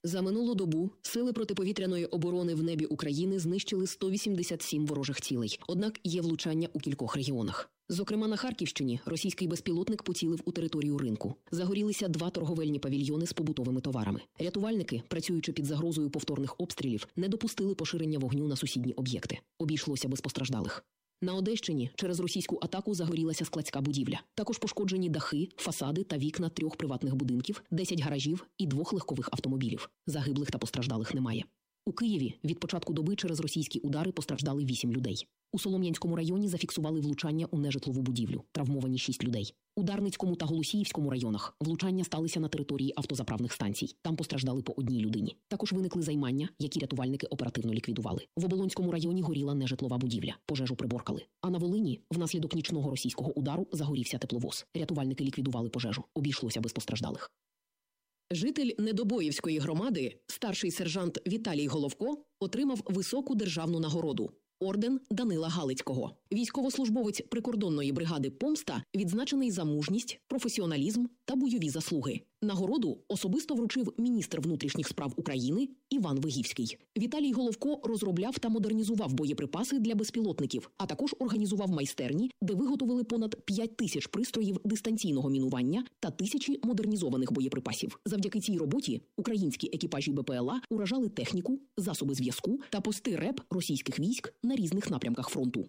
За минулу добу сили протиповітряної оборони в небі України знищили 187 ворожих цілей. Однак є влучання у кількох регіонах. Зокрема, на Харківщині російський безпілотник поцілив у територію ринку. Загорілися 2 торговельні павільйони з побутовими товарами. Рятувальники, працюючи під загрозою повторних обстрілів, не допустили поширення вогню на сусідні об'єкти. Обійшлося без постраждалих. На Одещині через російську атаку загорілася складська будівля. Також пошкоджені дахи, фасади та вікна 3 приватних будинків, 10 гаражів і 2 легкових автомобілів. Загиблих та постраждалих немає. У Києві від початку доби через російські удари постраждали 8 людей. У Солом'янському районі зафіксували влучання у нежитлову будівлю. Травмовані 6 людей. У Дарницькому та Голосіївському районах влучання сталися на території автозаправних станцій. Там постраждали по 1 людині. Також виникли займання, які рятувальники оперативно ліквідували. В Оболонському районі горіла нежитлова будівля. Пожежу приборкали. А на Волині внаслідок нічного російського удару загорівся тепловоз. Рятувальники ліквідували пожежу. Обійшлося без постраждалих. Житель Недобоївської громади, старший сержант Віталій Головко, отримав високу державну нагороду – орден Данила Галицького. Військовослужбовець прикордонної бригади «Помста» відзначений за мужність, професіоналізм та бойові заслуги. Нагороду особисто вручив міністр внутрішніх справ України Іван Вигівський. Віталій Головко розробляв та модернізував боєприпаси для безпілотників, а також організував майстерні, де виготовили понад 5 тисяч пристроїв дистанційного мінування та тисячі модернізованих боєприпасів. Завдяки цій роботі українські екіпажі БПЛА уражали техніку, засоби зв'язку та пости РЕБ російських військ на різних напрямках фронту.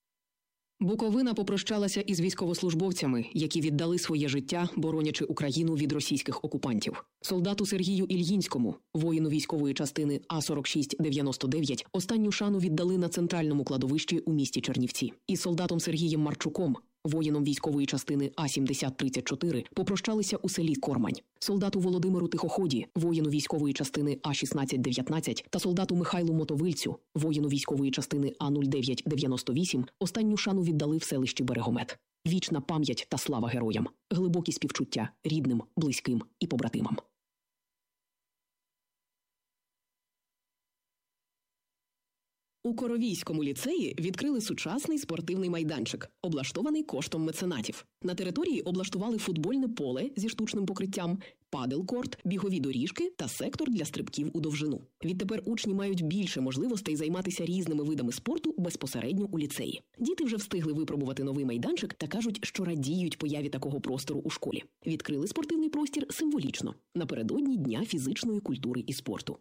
Буковина попрощалася із військовослужбовцями, які віддали своє життя, боронячи Україну від російських окупантів. Солдату Сергію Ільїнському, воїну військової частини А-4699, останню шану віддали на центральному кладовищі у місті Чернівці. Із солдатом Сергієм Марчуком, воїном військової частини А-7034, попрощалися у селі Кормань. Солдату Володимиру Тихоході, воїну військової частини А-1619 та солдату Михайлу Мотовильцю, воїну військової частини А-0998, останню шану віддали в селищі Берегомет. Вічна пам'ять та слава героям. Глибокі співчуття рідним, близьким і побратимам. У Коровійському ліцеї відкрили сучасний спортивний майданчик, облаштований коштом меценатів. На території облаштували футбольне поле зі штучним покриттям, падел-корт, бігові доріжки та сектор для стрибків у довжину. Відтепер учні мають більше можливостей займатися різними видами спорту безпосередньо у ліцеї. Діти вже встигли випробувати новий майданчик та кажуть, що радіють появі такого простору у школі. Відкрили спортивний простір символічно, напередодні Дня фізичної культури і спорту.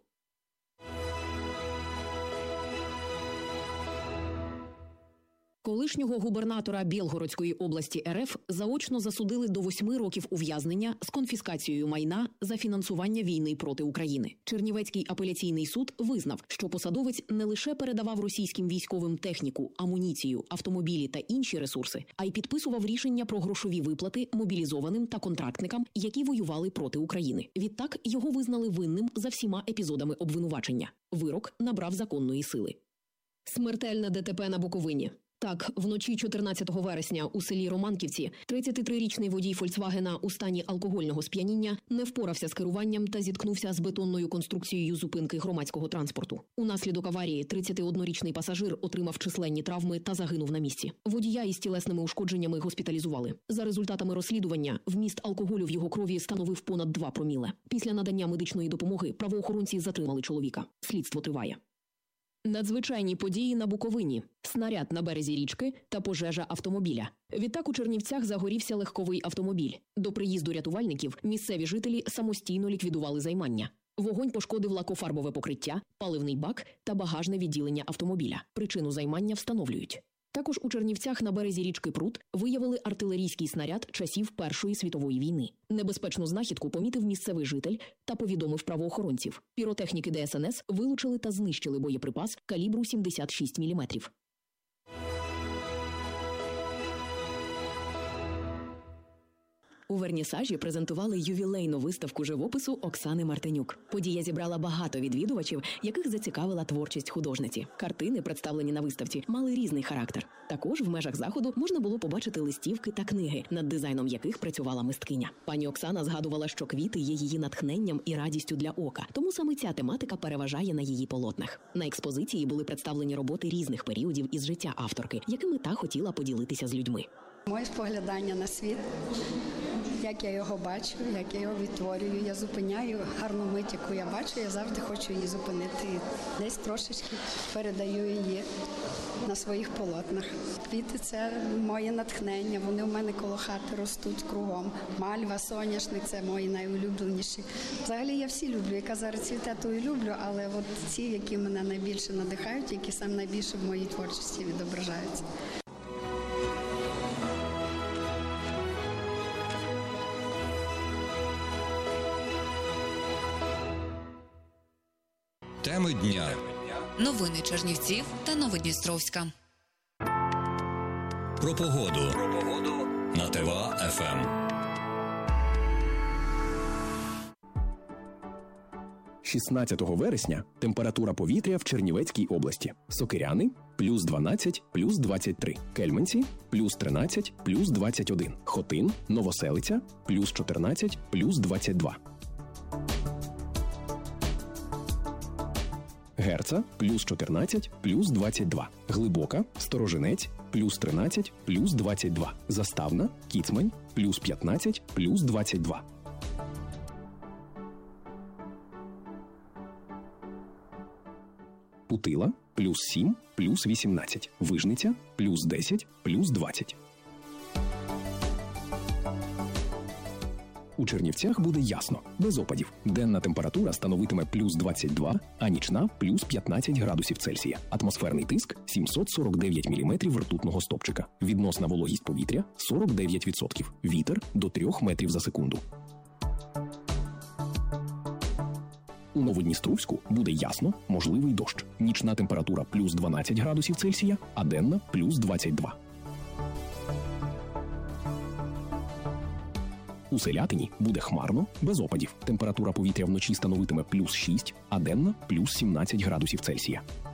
Колишнього губернатора Білгородської області РФ заочно засудили до 8 років ув'язнення з конфіскацією майна за фінансування війни проти України. Чернівецький апеляційний суд визнав, що посадовець не лише передавав російським військовим техніку, амуніцію, автомобілі та інші ресурси, а й підписував рішення про грошові виплати мобілізованим та контрактникам, які воювали проти України. Відтак його визнали винним за всіма епізодами обвинувачення. Вирок набрав законної сили. Смертельне ДТП на Буковині. Так, вночі 14 вересня у селі Романківці 33-річний водій «Фольксвагена» у стані алкогольного сп'яніння не впорався з керуванням та зіткнувся з бетонною конструкцією зупинки громадського транспорту. Унаслідок аварії 31-річний пасажир отримав численні травми та загинув на місці. Водія із тілесними ушкодженнями госпіталізували. За результатами розслідування, вміст алкоголю в його крові становив понад 2 проміле. Після надання медичної допомоги правоохоронці затримали чоловіка. Слідство триває. Надзвичайні події на Буковині. Снаряд на березі річки та пожежа автомобіля. Відтак у Чернівцях загорівся легковий автомобіль. До приїзду рятувальників місцеві жителі самостійно ліквідували займання. Вогонь пошкодив лакофарбове покриття, паливний бак та багажне відділення автомобіля. Причину займання встановлюють. Також у Чернівцях на березі річки Прут виявили артилерійський снаряд часів Першої світової війни. Небезпечну знахідку помітив місцевий житель та повідомив правоохоронців. Піротехніки ДСНС вилучили та знищили боєприпас калібру 76 мм. У Вернісажі презентували ювілейну виставку живопису Оксани Мартинюк. Подія зібрала багато відвідувачів, яких зацікавила творчість художниці. Картини, представлені на виставці, мали різний характер. Також в межах заходу можна було побачити листівки та книги, над дизайном яких працювала мисткиня. Пані Оксана згадувала, що квіти є її натхненням і радістю для ока, тому саме ця тематика переважає на її полотнах. На експозиції були представлені роботи різних періодів із життя авторки, якими та хотіла поділитися з людьми. Моє споглядання на світ як я його бачу, як я його відтворюю. Я зупиняю гарну мить, яку я бачу, я завжди хочу її зупинити. І десь трошечки передаю її на своїх полотнах. Квіти – це моє натхнення, вони у мене коло хати ростуть кругом. Мальва, соняшник – це мої найулюбленіші. Взагалі я всі люблю, яка зараз цвіте, то і люблю, але от ці, які мене найбільше надихають, які саме найбільше в моїй творчості відображаються. Теми дня. Новини Чернівців та Новодністровська. Про погоду. На ТВА-ФМ. 16 вересня температура повітря в Чернівецькій області. Сокиряни – плюс 12, плюс 23. Кельменці – плюс 13, плюс 21. Хотин, Новоселиця – плюс 14, плюс 22. Герца – плюс 14, плюс 22. Глибока, Сторожинець – плюс 13, плюс 22. Заставна, Кіцмань – плюс 15, плюс 22. Путила – плюс 7, плюс 18. Вижниця – плюс 10, плюс 20. У Чернівцях буде ясно, без опадів. Денна температура становитиме плюс 22, а нічна – плюс 15 градусів Цельсія. Атмосферний тиск – 749 міліметрів ртутного стовпчика. Відносна вологість повітря – 49%. Вітер – до 3 метрів за секунду. У Новодністровську буде ясно, можливий дощ. Нічна температура – плюс 12 градусів Цельсія, а денна – плюс 22. У Селятині буде хмарно, без опадів. Температура повітря вночі становитиме плюс 6, а денна – плюс 17 градусів Цельсія.